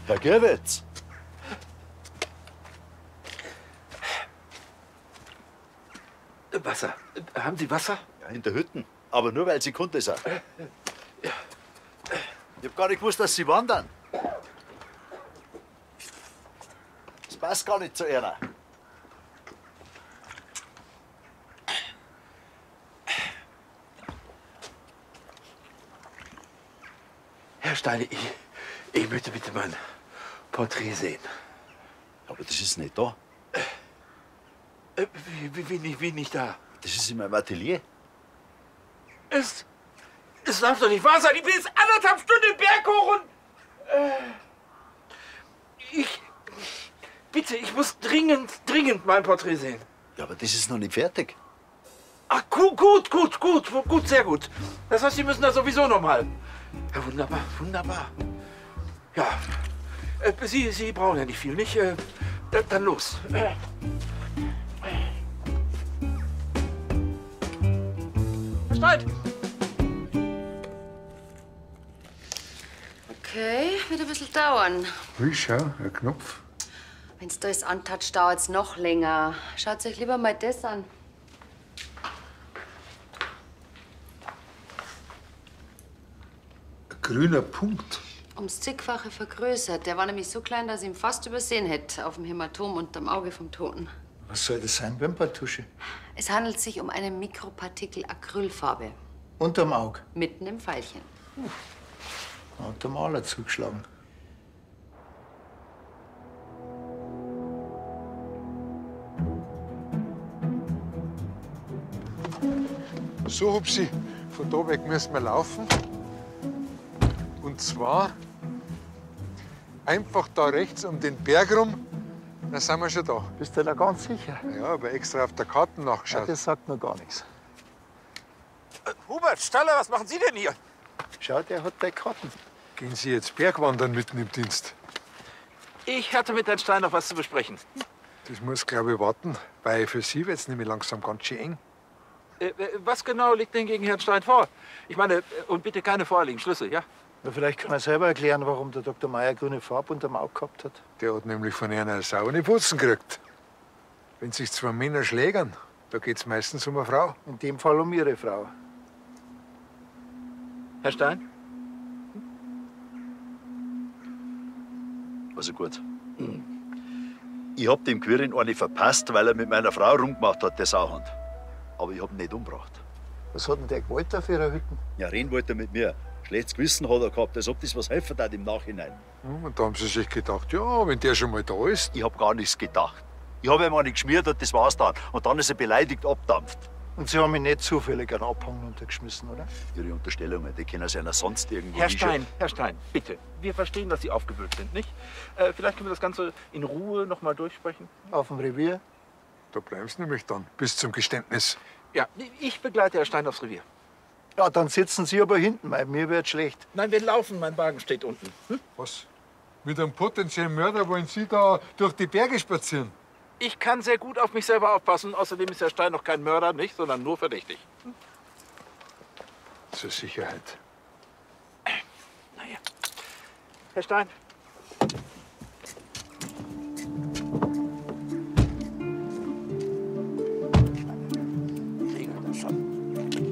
Herr Gerwitz. Wasser. Haben Sie Wasser? Ja, in der Hütte. Aber nur, weil Sie Kunde sind. Ja. Ich hab gar nicht gewusst, dass Sie wandern. Das passt gar nicht zu Ihnen. Herr Steine, ich möchte bitte mein Porträt sehen. Aber das ist nicht da. Wie nicht da? Das ist in meinem Atelier. Es darf doch nicht wahr sein. Ich bin jetzt 1,5 Stunden den Berg hoch und... Bitte, ich muss dringend mein Porträt sehen. Ja, aber das ist noch nicht fertig. Ach, gut, sehr gut. Das heißt, Sie müssen da sowieso noch mal. Ja, wunderbar. Ja, Sie brauchen ja nicht viel, nicht? Dann los. Herr Streit! Okay, wird ein bisschen dauern. Ui, schau, ein Knopf. Wenn's da ist antatscht, dauert's noch länger. Schaut euch lieber mal das an. Ein grüner Punkt. Ums zigfache vergrößert. Der war nämlich so klein, dass ich ihn fast übersehen hätte auf dem Hämatom unterm Auge vom Toten. Was soll das sein? Wimperntusche? Es handelt sich um eine Mikropartikel Acrylfarbe. Unterm Auge. Mitten im Pfeilchen. Hat der Maler zugeschlagen. So, Hupsi, von da weg müssen wir laufen. Und zwar einfach da rechts um den Berg rum, dann sind wir schon da. Bist du da ganz sicher? Ja, aber extra auf der Karte Ja, nachgeschaut. das sagt mir gar nichts. Hubert, Staller, was machen Sie denn hier? Schau, der hat deine Karten. Gehen Sie jetzt Bergwandern mitten im Dienst? Ich hatte mit Herrn Stein noch was zu besprechen. Das muss, glaube ich, warten, weil für Sie wird es nämlich langsam ganz schön eng. Was genau liegt denn gegen Herrn Stein vor? Ich meine, und bitte keine vorliegen Schlüsse, ja? Na, vielleicht kann er selber erklären, warum der Dr. Meier grüne Farbe unterm Auge gehabt hat. Der hat nämlich von einer Sau eine Putzen gekriegt. Wenn sich zwei Männer schlägern, da geht's meistens um eine Frau. In dem Fall um ihre Frau. Herr Stein? Also gut. Ich hab dem Quirin eine verpasst, weil er mit meiner Frau rumgemacht hat, der Sauhund. Aber ich hab ihn nicht umgebracht. Was hat denn der gewollt da für eine Hütten? Ja, reden wollte er mit mir. Schlechtes Gewissen hat er gehabt, als ob das was helfen hat im Nachhinein. Und da haben sie sich gedacht, ja, wenn der schon mal da ist. Ich hab gar nichts gedacht. Ich hab ihm eine geschmiert und das war's dann. Und dann ist er beleidigt abdampft. Und Sie haben ihn nicht zufällig einen Abhang untergeschmissen, oder? Ihre Unterstellungen, die können sich ja sonst irgendwo Herr hinschauen. Stein, Herr Stein, bitte. Wir verstehen, dass Sie aufgewühlt sind, nicht? Vielleicht können wir das Ganze in Ruhe noch mal durchsprechen. Auf dem Revier? Da bleiben sie nämlich dann, bis zum Geständnis. Ja, ich begleite Herr Stein aufs Revier. Ja, dann sitzen Sie aber hinten, weil mir wird schlecht. Nein, wir laufen, mein Wagen steht unten. Was? Mit einem potenziellen Mörder wollen Sie da durch die Berge spazieren? Ich kann sehr gut auf mich selber aufpassen. Außerdem ist Herr Stein noch kein Mörder, nicht, sondern nur verdächtig. Zur Sicherheit. Naja. Herr Stein,